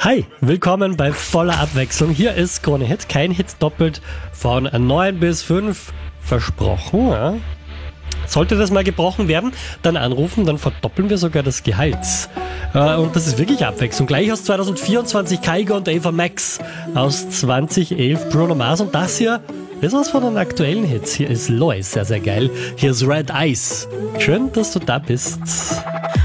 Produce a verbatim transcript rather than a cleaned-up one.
Hi, willkommen bei voller Abwechslung. Hier ist Krone Hit, kein Hit doppelt von neun bis fünf versprochen. Ja. Sollte das mal gebrochen werden, dann anrufen, dann verdoppeln wir sogar das Gehalt. Äh, und das ist wirklich Abwechslung. Gleich aus zwanzig vierundzwanzig Kaigo und Ava Max, aus zwanzig elf Bruno Mars und das hier ist was von den aktuellen Hits. Hier ist Lois, sehr, sehr geil. Hier ist Red Eyes. Schön, dass du da bist.